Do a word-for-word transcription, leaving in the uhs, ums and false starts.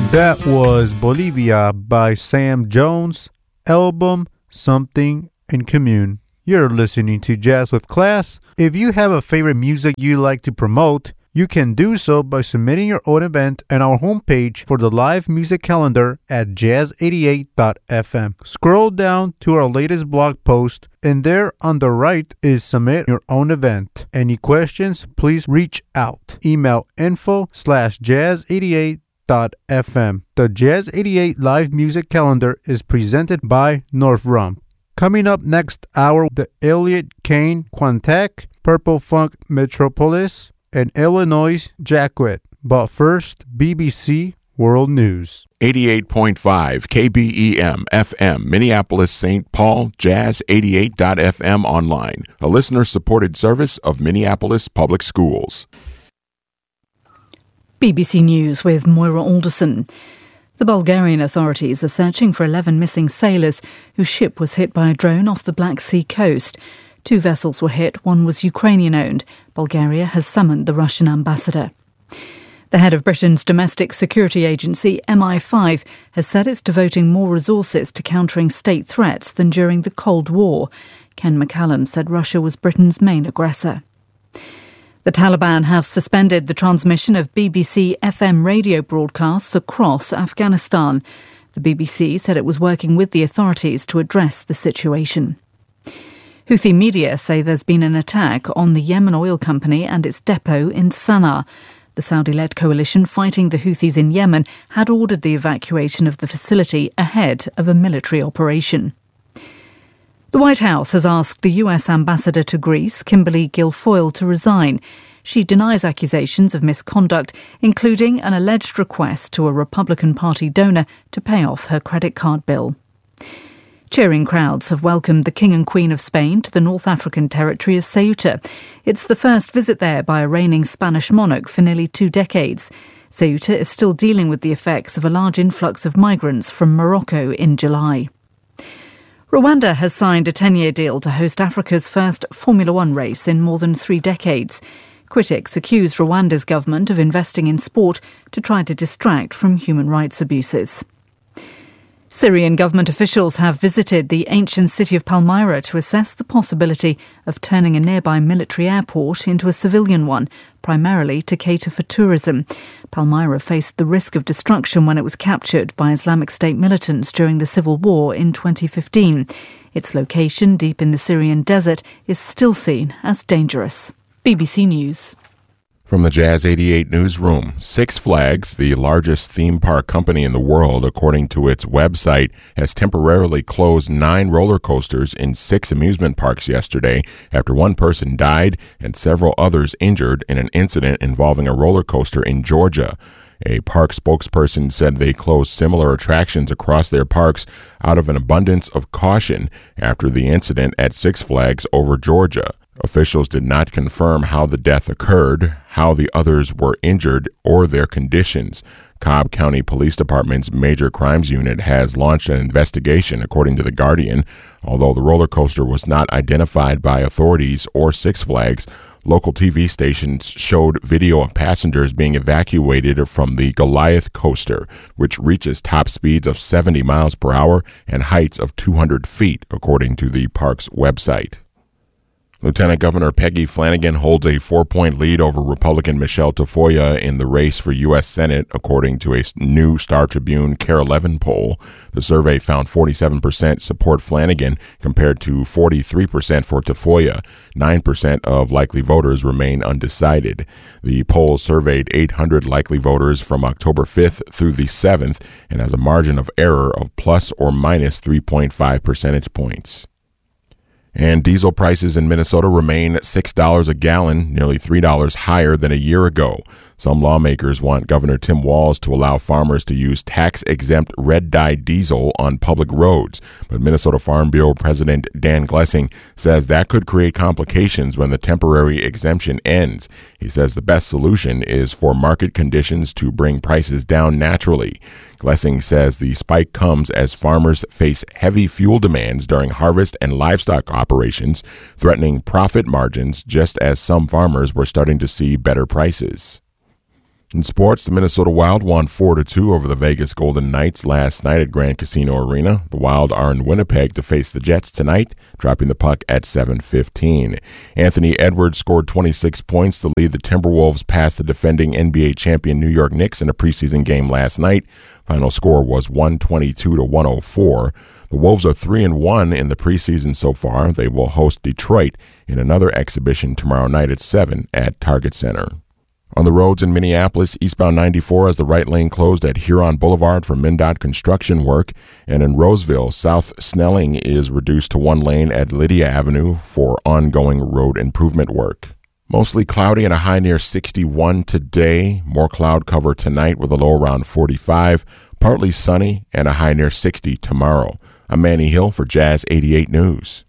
That was Bolivia by Sam Jones, album Something in Commune. You're listening to Jazz with Class. If you have a favorite music you like to promote, you can do so by submitting your own event on our homepage for the live music calendar at jazz eighty-eight dot f m. Scroll down to our latest blog post, and there on the right is Submit Your Own Event. Any questions, please reach out. Email info slash jazz eighty-eight dot f m. The Jazz eighty-eight live music calendar is presented by North Rum. Coming up next hour, the Elliott Kane Quantac, Purple Funk Metropolis, and Illinois Jacquet. But first, B B C World News. eighty-eight point five K B E M F M, Minneapolis, Saint Paul, Jazz eighty-eight dot f m online, a listener-supported service of Minneapolis Public Schools. B B C News with Moira Alderson. The Bulgarian authorities are searching for eleven missing sailors whose ship was hit by a drone off the Black Sea coast. Two vessels were hit, one was Ukrainian-owned. Bulgaria has summoned the Russian ambassador. The head of Britain's domestic security agency, M I five, has said it's devoting more resources to countering state threats than during the Cold War. Ken McCallum said Russia was Britain's main aggressor. The Taliban have suspended the transmission of B B C F M radio broadcasts across Afghanistan. The B B C said it was working with the authorities to address the situation. Houthi media say there's been an attack on the Yemen oil company and its depot in Sana'a. The Saudi-led coalition fighting the Houthis in Yemen had ordered the evacuation of the facility ahead of a military operation. The White House has asked the U S ambassador to Greece, Kimberly Guilfoyle, to resign. She denies accusations of misconduct, including an alleged request to a Republican Party donor to pay off her credit card bill. Cheering crowds have welcomed the King and Queen of Spain to the North African territory of Ceuta. It's the first visit there by a reigning Spanish monarch for nearly two decades. Ceuta is still dealing with the effects of a large influx of migrants from Morocco in July. Rwanda has signed a ten-year deal to host Africa's first Formula One race in more than three decades. Critics accuse Rwanda's government of investing in sport to try to distract from human rights abuses. Syrian government officials have visited the ancient city of Palmyra to assess the possibility of turning a nearby military airport into a civilian one, primarily to cater for tourism. Palmyra faced the risk of destruction when it was captured by Islamic State militants during the civil war in twenty fifteen. Its location, deep in the Syrian desert, is still seen as dangerous. B B C News. From the Jazz eighty-eight newsroom, Six Flags, the largest theme park company in the world, according to its website, has temporarily closed nine roller coasters in six amusement parks yesterday after one person died and several others injured in an incident involving a roller coaster in Georgia. A park spokesperson said they closed similar attractions across their parks out of an abundance of caution after the incident at Six Flags over Georgia. Officials did not confirm how the death occurred, how the others were injured, or their conditions. Cobb County Police Department's Major Crimes Unit has launched an investigation, according to The Guardian. Although the roller coaster was not identified by authorities or Six Flags, local T V stations showed video of passengers being evacuated from the Goliath coaster, which reaches top speeds of seventy miles per hour and heights of two hundred feet, according to the park's website. Lieutenant Governor Peggy Flanagan holds a four-point lead over Republican Michelle Tafoya in the race for U S Senate, according to a new Star Tribune Care eleven poll. The survey found forty-seven percent support Flanagan compared to forty-three percent for Tafoya. nine percent of likely voters remain undecided. The poll surveyed eight hundred likely voters from October fifth through the seventh and has a margin of error of plus or minus three point five percentage points. And diesel prices in Minnesota remain six dollars a gallon, nearly three dollars higher than a year ago. Some lawmakers want Governor Tim Walz to allow farmers to use tax-exempt red-dye diesel on public roads. But Minnesota Farm Bureau President Dan Glessing says that could create complications when the temporary exemption ends. He says the best solution is for market conditions to bring prices down naturally. Glessing says the spike comes as farmers face heavy fuel demands during harvest and livestock operations, threatening profit margins just as some farmers were starting to see better prices. In sports, the Minnesota Wild won four to two over the Vegas Golden Knights last night at Grand Casino Arena. The Wild are in Winnipeg to face the Jets tonight, dropping the puck at seven fifteen. Anthony Edwards scored twenty-six points to lead the Timberwolves past the defending N B A champion New York Knicks in a preseason game last night. Final score was one twenty-two to one oh four. The Wolves are three and one in the preseason so far. They will host Detroit in another exhibition tomorrow night at seven at Target Center. On the roads in Minneapolis, eastbound ninety-four has the right lane closed at Huron Boulevard for MnDOT construction work, and in Roseville, South Snelling is reduced to one lane at Lydia Avenue for ongoing road improvement work. Mostly cloudy and a high near sixty-one today. More cloud cover tonight with a low around forty-five. Partly sunny and a high near sixty tomorrow. I'm Manny Hill for Jazz eighty-eight News.